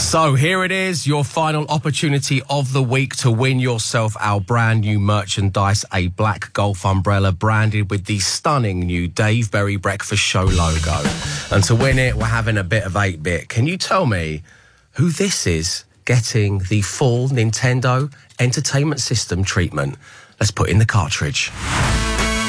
So here it is, your final opportunity of the week to win yourself our brand new merchandise, a black golf umbrella branded with the stunning new Dave Berry Breakfast Show logo. And to win it, we're having a bit of 8-bit. Can you tell me who this is getting the full Nintendo Entertainment System treatment? Let's put in the cartridge.